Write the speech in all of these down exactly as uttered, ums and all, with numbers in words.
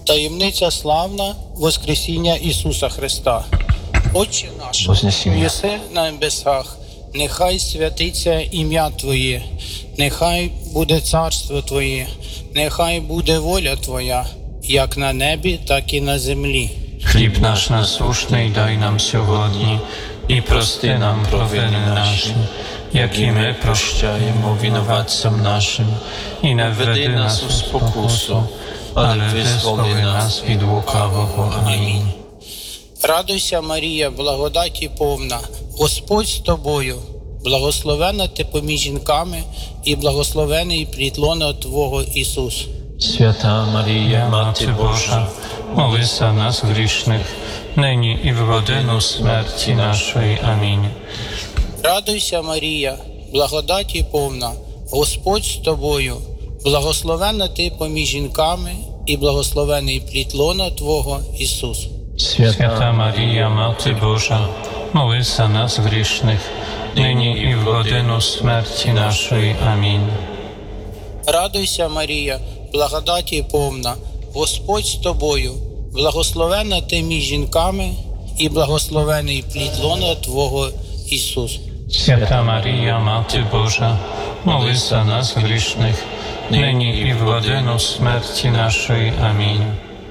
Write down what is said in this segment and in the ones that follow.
Таємниця славна Воскресіння Ісуса Христа. Отче наш, що єси на небесах, нехай святиться ім'я Твоє, нехай буде царство Твоє, нехай буде воля Твоя, як на небі, так і на землі. Хліб наш насушний дай нам сьогодні, і прости нам провини наші, які ми прощаємо винуватцям нашим, і не введи нас у спокусу, але визволи нас від лукавого. Амінь. Радуйся, Марія, благодаті повна, Господь з тобою, благословенна ти поміж жінками, і благословений плід лона Твого Ісус. Свята Марія, Мати Божа, молися нас грішних, нині і в годину смерті нашої. Амінь. Радуйся, Марія, благодаті повна, Господь з тобою, благословенна ти поміж жінками, і благословений плід лона Твого Ісус. Свята Марія, Мати Божа, молися нас грішних, нині і в годину смерті нашої. Амінь. Радуйся, Марія, благодаті повна, Господь з тобою, благословенна ти між жінками, і благословений плід лона Твого Ісус. Свята Марія, Мати Божа, молися нас грішних, нині і в годину смерті нашої. Амінь.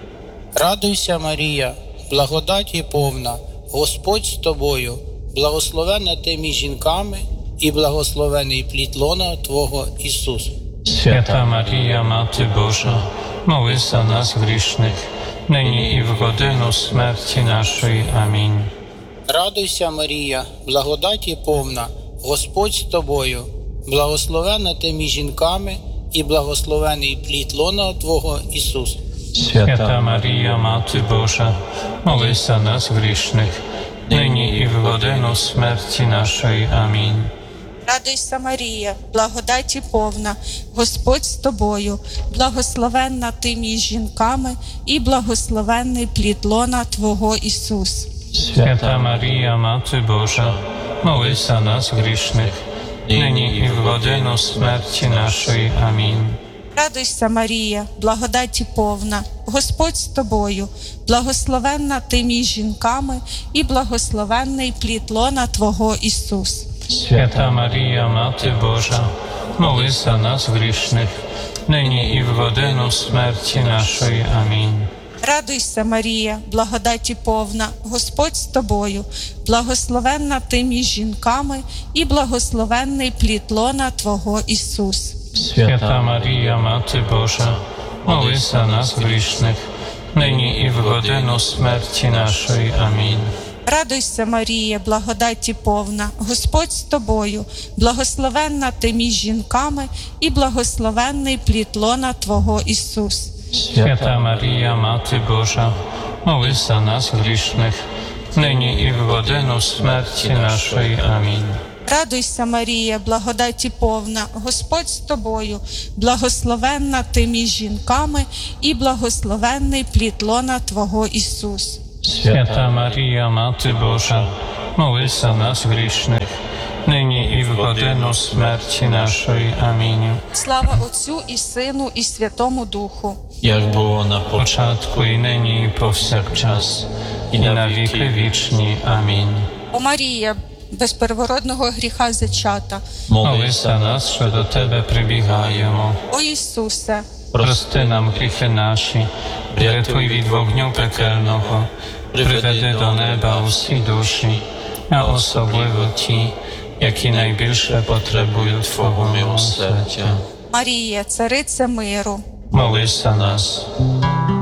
Радуйся, Марія, благодаті повна, Господь з тобою, благословенна ти між жінками, і благословений плід лона Твого Ісус. Свята Марія, Мати Божа, молися нас грішних, нині і в годину смерті нашої. Амінь. Радуйся, Марія, благодаті повна, Господь з тобою, благословенна ти між жінками, і благословений плід лона Твого Ісус. Свята Марія, Мати Божа, молися нас грішних, нині і в годину смерті нашої. Амінь. Радуйся, Марія, благодаті повна, Господь з тобою, благословенна ти між жінками, і благословенний плід лона Твого Ісус. Свята Марія, Мати Божа, молися нас грішних, нині і в годину смерті нашої. Амінь. Радуйся, Марія, благодаті повна, Господь з тобою, благословенна ти між жінками, і благословенний плід лона Твого Ісус. Свята Марія, Мати Божа, молися нас грішних, нині і в годину смерті нашої. Амінь. Радуйся, Марія, благодаті повна, Господь з тобою, благословенна ти між жінками, і благословенний плід лона Твого Ісус. Свята Марія, Мати Божа, молися нас грішних, нині і в годину смерті нашої. Амінь. Радуйся, Марія, благодаті повна, Господь з тобою, благословенна ти між жінками, і благословенний плід лона Твого Ісус. Свята Марія, Мати Божа, молися нас грішних, нині і в годину смерті нашої. Амінь. Радуйся, Марія, благодаті повна, Господь з тобою, благословенна ти між жінками, і благословенний плід лона Твого Ісус. Свята Марія, Мати Божа, молися нас грішних, нині і в годину смерті нашої. Амінь. Слава Отцю і Сину, і Святому Духу. Як було на початку, і нині, і повсякчас, і на віки вічні. Амінь. О Марія, без первородного гріха зачата, молися нас, що до Тебе прибігаємо. О Ісусе, прости нам гріхи наші, врятуй від вогню пекельного, приведи до неба усі душі, а особливо ті, які найбільше потребують Твого милосердя. Марія, цариця миру, молися нас.